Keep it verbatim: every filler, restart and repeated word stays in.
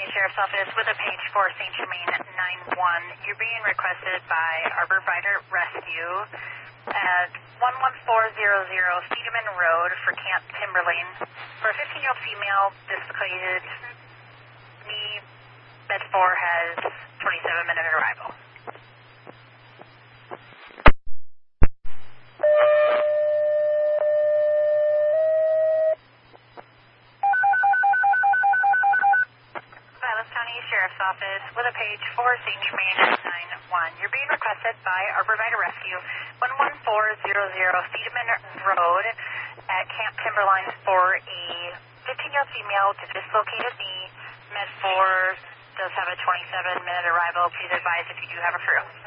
County Sheriff's Office with a page for Saint Germain nine one. You're being requested by Arborvitae Rescue at one one four zero zero Cedarman Road for Camp Timberlane for a fifteen-year-old female dislocated knee. Med four has twenty-seven minute arrival. Sheriff's Office with a page for Saint Germain nine one. You're being requested by Arborvitae Rescue one one four zero zero Cedarman Road at Camp Timberline for a fifteen-year-old female with a dislocated knee. Med four does have a twenty-seven minute arrival. Please advise if you do have a crew.